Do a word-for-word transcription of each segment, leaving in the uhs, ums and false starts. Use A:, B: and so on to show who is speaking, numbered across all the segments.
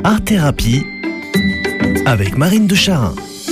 A: Art Thérapie avec Marine de Charin.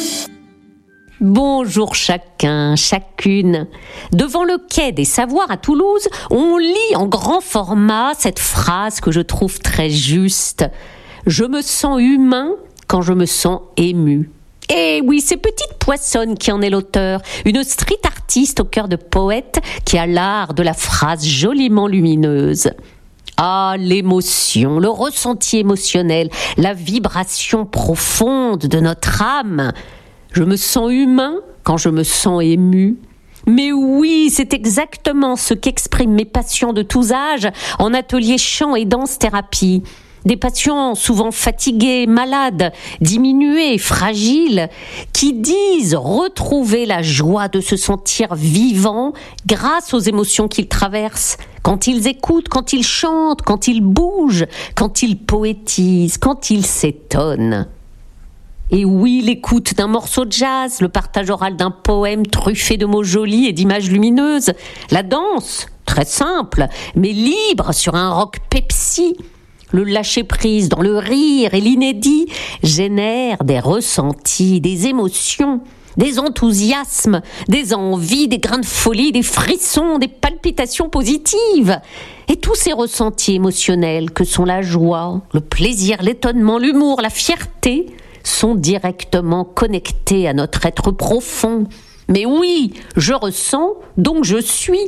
B: Bonjour chacun, chacune. Devant le quai des Savoirs à Toulouse, on lit en grand format cette phrase que je trouve très juste. Je me sens humain quand je me sens ému. Et oui, c'est Petite Poissonne qui en est l'auteur, une street artiste au cœur de poète qui a l'art de la phrase joliment lumineuse. Ah, l'émotion, le ressenti émotionnel, la vibration profonde de notre âme. Je me sens humain quand je me sens ému. Mais oui, c'est exactement ce qu'expriment mes patients de tous âges en atelier chant et danse-thérapie. Des patients souvent fatigués, malades, diminués, fragiles, qui disent retrouver la joie de se sentir vivants grâce aux émotions qu'ils traversent. Quand ils écoutent, quand ils chantent, quand ils bougent, quand ils poétisent, quand ils s'étonnent. Et oui, l'écoute d'un morceau de jazz, le partage oral d'un poème truffé de mots jolis et d'images lumineuses, la danse, très simple, mais libre sur un rock Pepsi, le lâcher-prise dans le rire et l'inédit génère des ressentis, des émotions, des enthousiasmes, des envies, des grains de folie, des frissons, des palpitations positives. Et tous ces ressentis émotionnels que sont la joie, le plaisir, l'étonnement, l'humour, la fierté, sont directement connectés à notre être profond. Mais oui, je ressens, donc je suis.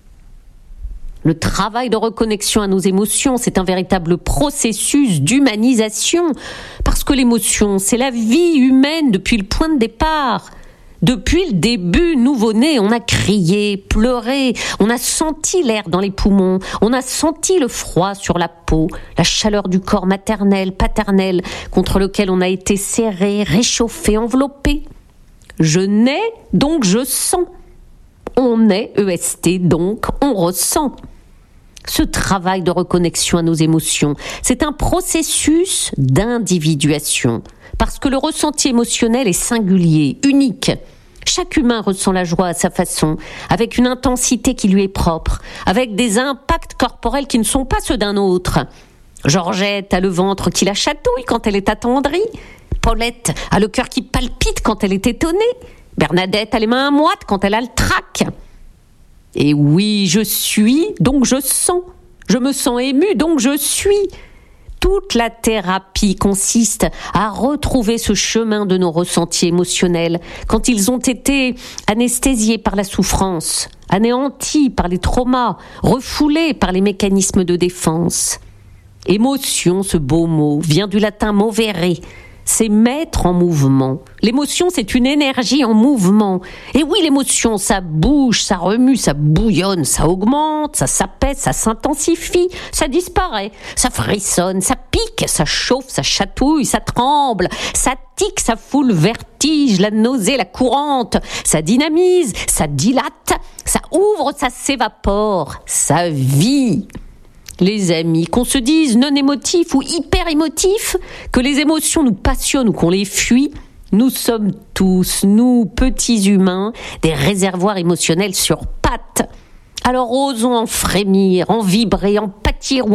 B: Le travail de reconnexion à nos émotions, c'est un véritable processus d'humanisation, parce que l'émotion, c'est la vie humaine depuis le point de départ. Depuis le début, nouveau-né, on a crié, pleuré, on a senti l'air dans les poumons, on a senti le froid sur la peau, la chaleur du corps maternel, paternel, contre lequel on a été serré, réchauffé, enveloppé. Je nais, donc je sens. On est, E S T, donc on ressent. Ce travail de reconnexion à nos émotions, c'est un processus d'individuation, parce que le ressenti émotionnel est singulier, unique. Chaque humain ressent la joie à sa façon, avec une intensité qui lui est propre, avec des impacts corporels qui ne sont pas ceux d'un autre. Georgette a le ventre qui la chatouille quand elle est attendrie. Paulette a le cœur qui palpite quand elle est étonnée. Bernadette a les mains moites quand elle a le trac. Et oui, je suis, donc je sens. Je me sens émue, donc je suis. Toute la thérapie consiste à retrouver ce chemin de nos ressentis émotionnels quand ils ont été anesthésiés par la souffrance, anéantis par les traumas, refoulés par les mécanismes de défense. Émotion, ce beau mot, vient du latin movere. C'est mettre en mouvement. L'émotion, c'est une énergie en mouvement. Et oui, l'émotion, ça bouge, ça remue, ça bouillonne, ça augmente, ça s'apaise, ça s'intensifie, ça disparaît, ça frissonne, ça pique, ça chauffe, ça chatouille, ça tremble, ça tique, ça fout le vertige, la nausée, la courante, ça dynamise, ça dilate, ça ouvre, ça s'évapore, ça vit. Les amis, qu'on se dise non émotifs ou hyper émotifs, que les émotions nous passionnent ou qu'on les fuit, nous sommes tous, nous, petits humains, des réservoirs émotionnels sur pattes. Alors osons en frémir, en vibrer, en pâtir ou